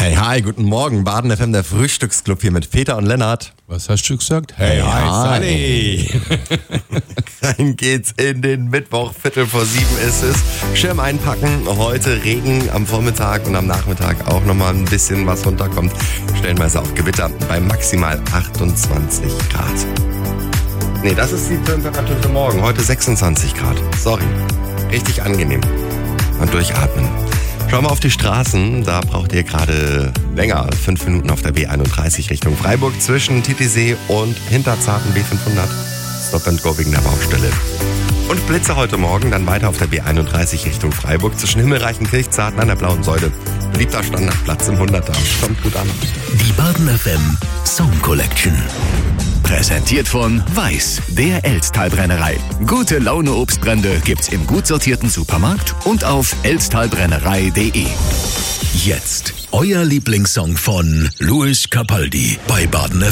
Hey, hi, guten Morgen. Baden FM, der Frühstücksclub hier mit Peter und Lennart. Was hast du gesagt? Hey, hi, Sunny. Rein geht's in den Mittwoch, 6:45 ist es. Schirm einpacken, heute Regen am Vormittag und am Nachmittag auch nochmal ein bisschen was runterkommt. Stellenweise auch Gewitter bei maximal 28 Grad. Nee, das ist die Temperatur für morgen. Heute 26 Grad. Sorry. Richtig angenehm. Und durchatmen. Schauen wir auf die Straßen. Da braucht ihr gerade länger. 5 Minuten auf der B31 Richtung Freiburg zwischen Titisee und Hinterzarten B500. Stop and go wegen der Baustelle. Und Blitze heute Morgen, dann weiter auf der B31 Richtung Freiburg zwischen Himmelreichenkirchzarten an der Blauen Säule. Beliebter Standardplatz im 100er. Kommt gut an. Die Baden FM Song Collection. Präsentiert von Weiß, der Elztal-Brennerei. Gute Laune Obstbrände gibt's im gut sortierten Supermarkt und auf elztalbrennerei.de. Jetzt euer Lieblingssong von Louis Capaldi bei Baden FM.